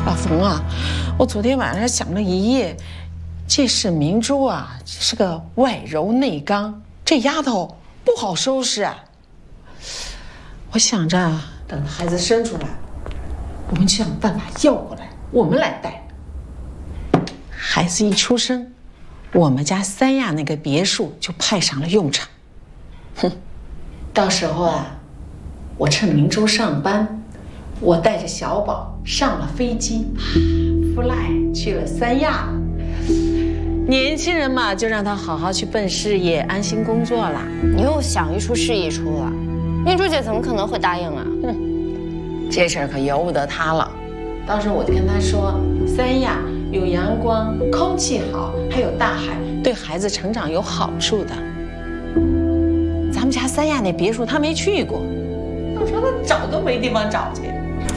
老冯啊，我昨天晚上想了一夜，这沈明珠啊是个外柔内刚，这丫头不好收拾啊。我想着等孩子生出来，我们想办法要过来，我们来带。孩子一出生，我们家三亚那个别墅就派上了用场。哼，到时候啊，我趁明珠上班，我带着小宝上了飞机 ，fly 去了三亚。年轻人嘛，就让他好好去奔事业，安心工作啦。 你又想一出是一出了，明珠姐怎么可能会答应啊？ 这事儿可由不得他了。当时我就跟他说，三亚有阳光，空气好，还有大海，对孩子成长有好处的。咱们家三亚那别墅他没去过，到时候他找都没地方找去。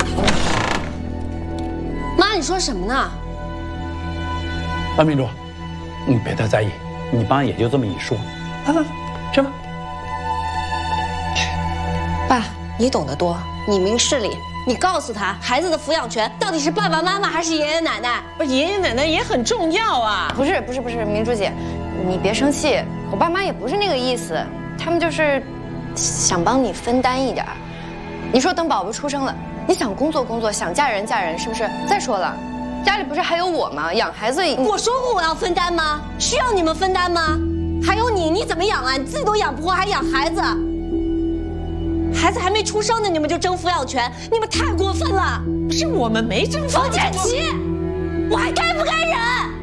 妈，你说什么呢？ 安明珠，你别太在意，你爸也就这么一说。来来来，吃吧。 爸，你懂得多，你明事理。你告诉他，孩子的抚养权到底是爸爸妈妈还是爷爷奶奶？ 不是，爷爷奶奶也很重要啊。 不是，明珠姐，你别生气，我爸妈也不是那个意思，他们就是想帮你分担一点。你说等宝宝出生了，你想工作，想嫁人，是不是？再说了，家里不是还有我吗？养孩子，我说过我要分担吗？需要你们分担吗？还有你怎么养啊？你自己都养不活，还养孩子？孩子还没出生呢，你们就争抚养权，你们太过分了！ 是我们没争。 冯建奇，我还该不该忍？